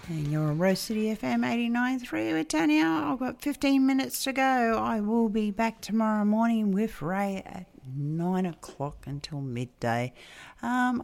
And you're on Rose City FM 89.3 with Tanya. I've got 15 minutes to go. I will be back tomorrow morning with Ray at 9 o'clock until midday.